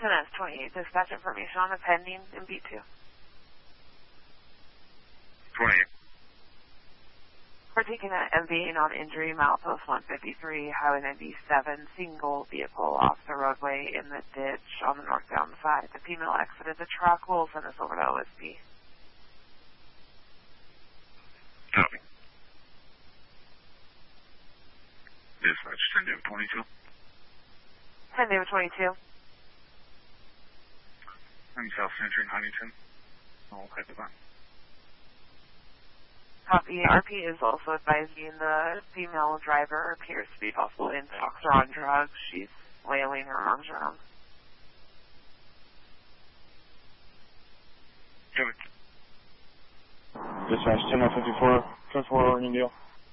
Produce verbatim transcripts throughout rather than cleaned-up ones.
ten S twenty-eight, dispatch information on a pending in B two. twenty-eight. We're taking an M V on injury, milepost one fifty-three, Highway ninety-seven, single vehicle off the roadway in the ditch on the northbound side. The female exited the truck. Will send us over to O S B. Copy. Dispatch, ten David twenty-two. ten David twenty-two. I'm South Century, Huntington. I'll head to that. Copy. R P is also advising the female driver appears to be possible in talks or on drugs. She's flailing her arms around. Good. Dispatch, ten oh fifty-four, code four, Oregon Deal.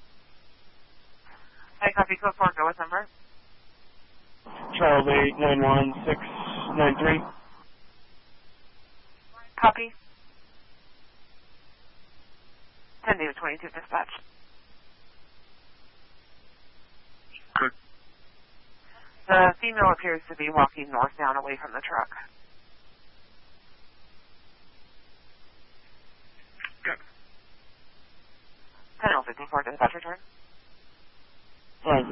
Hi, copy. Code four, go with number. Charles eight nine one six nine three. Copy. ten David twenty-two, dispatch. Good. The female appears to be walking northbound away from the truck. Good. ten oh fifty-four, dispatch return. Fine.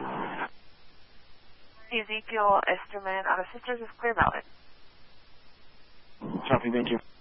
Ezekiel Esterman out of Sisters is clear valid. Copy, thank you.